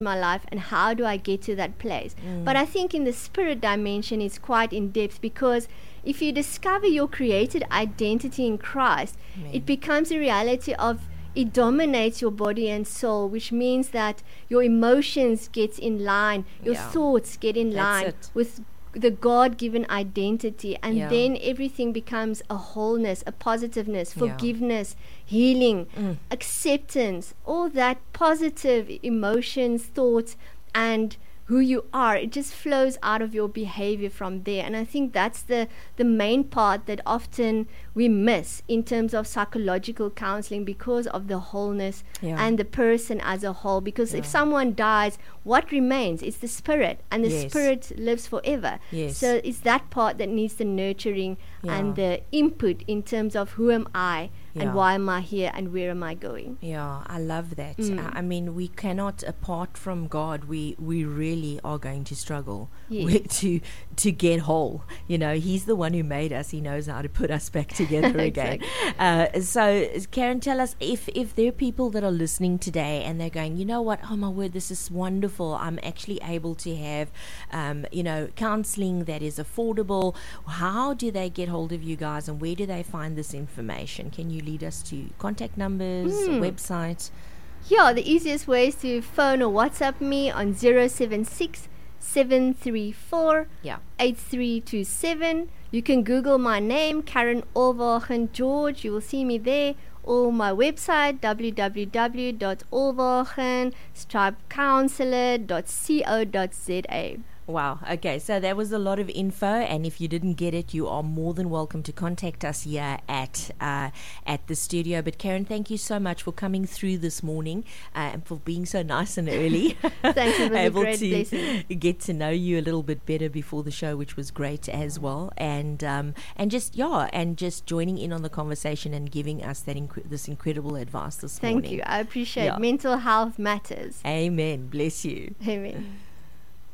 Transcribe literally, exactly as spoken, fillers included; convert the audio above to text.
my life, and how do I get to that place? Mm. But I think in the spirit dimension it's quite in depth, because if you discover your created identity in Christ, Amen. It becomes a reality of it dominates your body and soul, which means that your emotions get in line, your Yeah. thoughts get in That's line it. with the God-given identity, and Yeah. then everything becomes a wholeness, a positiveness, Yeah. forgiveness, healing, Mm. acceptance, all that positive emotions, thoughts, and who you are. It just flows out of your behavior from there. And I think that's the the main part that often we miss in terms of psychological counseling, because of the wholeness Yeah. and the person as a whole. Because if Yeah. someone dies, what remains? It's the spirit, and the Yes. spirit lives forever. Yes. So it's that part that needs the nurturing Yeah. and the input in terms of who am I, Yeah. and why am I here, and where am I going? Yeah, I love that. Mm. I I mean, we cannot, apart from God, we, we really are going to struggle Yes. with, to to get whole. You know, He's the one who made us. He knows how to put us back together again. Uh, so, Karen, tell us, if, if there are people that are listening today and they're going, you know what, oh my word, this is wonderful. I'm actually able to have, um, you know, counseling that is affordable. How do they get hold of you guys, and where do they find this information? Can you lead us to contact numbers, Mm. website? Yeah, the easiest way is to phone or WhatsApp me on zero seven six, seven three four, Yeah. eight three two seven. You can Google my name, Karen Olwagen George. You will see me there. Or my website, w w w dot olwagen dash counselor dot co dot z a. Wow. Okay. So that was a lot of info, and if you didn't get it, you are more than welcome to contact us here at uh, at the studio. But Karen, thank you so much for coming through this morning uh, and for being so nice and early. Thanks, it was a Able great to blessing. get to know you a little bit better before the show, which was great as well. And um, and just yeah, and just joining in on the conversation and giving us that inc- this incredible advice this Thank morning. you. I appreciate Yeah. mental health matters. Amen. Bless you. Amen.